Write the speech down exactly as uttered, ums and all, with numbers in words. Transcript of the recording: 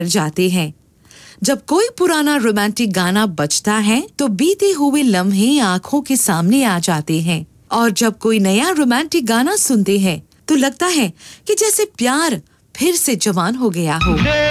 जाते हैं। जब कोई पुराना रोमांटिक गाना बजता है तो बीते हुए लम्हे आंखों के सामने आ जाते हैं, और जब कोई नया रोमांटिक गाना सुनते हैं तो लगता है कि जैसे प्यार फिर से जवान हो गया हो।